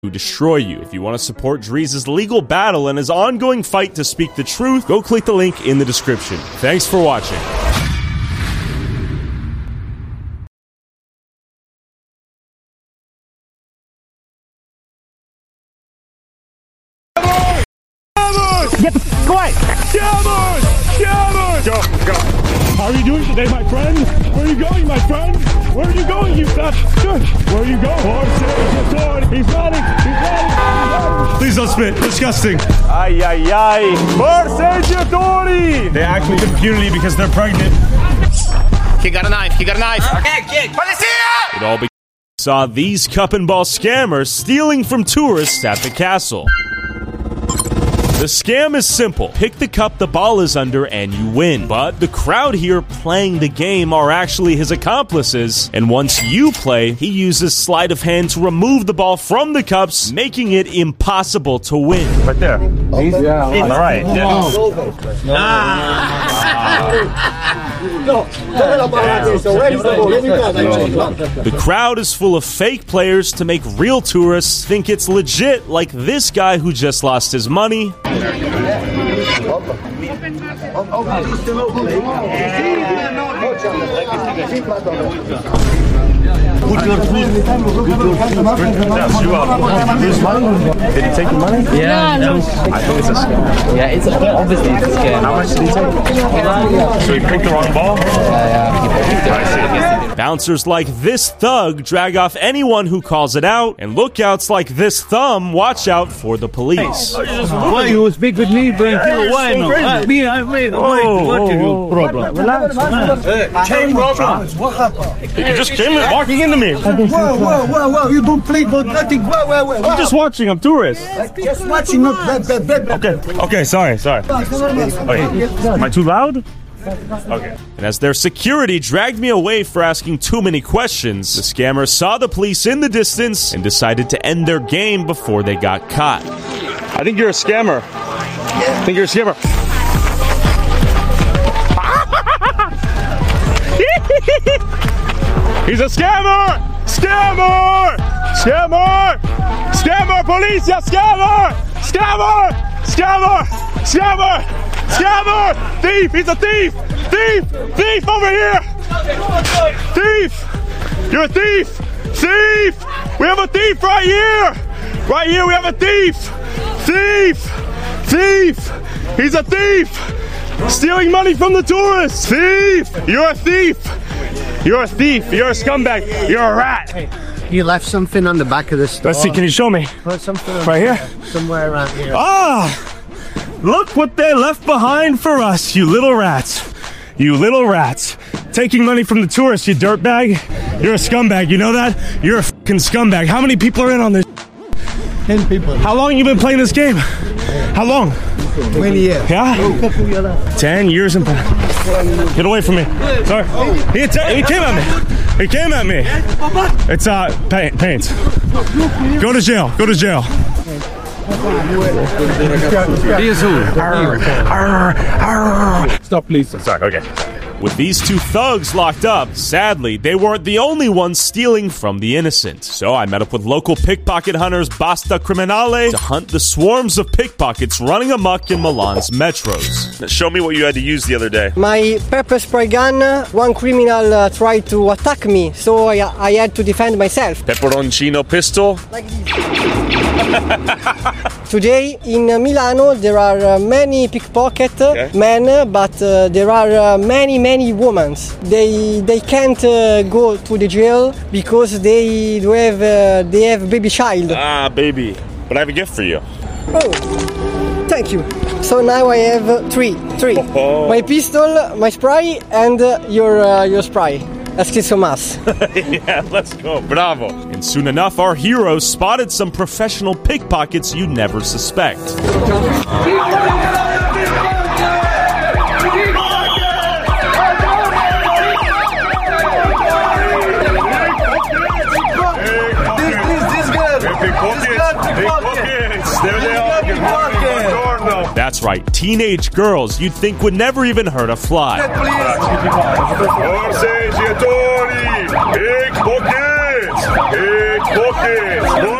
to destroy you. If you want to support Drees' legal battle and his ongoing fight to speak the truth, go click the link in the description. Thanks for watching. Get the quiet! Scammers! Scammers! Go! How are you doing today, my friend? Where are you going, my friend? Where are you going, you bastard? Where are you going? He's running! Please don't spit. Disgusting. Ay, ay, ay. Borseggiatori! They act with impunity because they're pregnant. He got a knife. He got a knife. Okay, kid. Policia! It all began when we saw these cup and ball scammers stealing from tourists at the castle. The scam is simple. Pick the cup the ball is under and you win. But the crowd here playing the game are actually his accomplices. And once you play, he uses sleight of hand to remove the ball from the cups, making it impossible to win. Right there. Yeah. On the right. The crowd is full of fake players to make real tourists think it's legit, like this guy who just lost his money. Put your food. Did he take the money? Yeah, no. I think it's a scam. Yeah, it's obviously it's a scam. How much did he take? So he picked the wrong ball? Yeah. Bouncers like this thug drag off anyone who calls it out, and lookouts like this thumb watch out for the police. Why you speak with me, Branquillo? Why no? What is your problem? Relax. Change problems. What happened? You just came walking into me. Whoa. You don't play about nothing. Whoa. I'm just watching. I'm tourist. Just watching, not that. Okay. Sorry. Wait, am I too loud? Okay. And as their security dragged me away for asking too many questions, the scammers saw the police in the distance and decided to end their game before they got caught. I think you're a scammer. He's a scammer! Policia! Scammer! Thief! He's a thief! Thief over here! Thief! You're a thief! Thief! We have a thief right here! Right here we have a thief! Thief! He's a thief! Stealing money from the tourists! Thief! You're a thief! You're a scumbag! You're a rat! You left something on the back of the store. Let's see, can you show me? Put something Right here? Somewhere around here. Ah! Look what they left behind for us, you little rats. Taking money from the tourists, you dirtbag. You're a scumbag, you know that? You're a fucking scumbag. How many people are in on this? 10 people. How long you been playing this game? How long? 20 years. Yeah? 10 years and... Get away from me. Sorry. He came at me. It's, paint. Go to jail. Stop, please. Sorry, okay. With these two thugs locked up, sadly, they weren't the only ones stealing from the innocent. So I met up with local pickpocket hunters Basta Criminale to hunt the swarms of pickpockets running amok in Milan's metros. Show me what you had to use the other day. My pepper spray gun, one criminal tried to attack me, so I had to defend myself. Pepperoncino pistol. Like this. Today in Milano there are many pickpocket men, but there are many women. They can't go to the jail because they have baby child. Ah, baby. But I have a gift for you. Oh, thank you. So now I have three. Oh. My pistol, my spray, and your spray. Esqueço más. Yeah, let's go. Bravo. And soon enough, our heroes spotted some professional pickpockets you'd never suspect. That's right, teenage girls you'd think would never even hurt a fly. Borseggiatori! Pickpockets!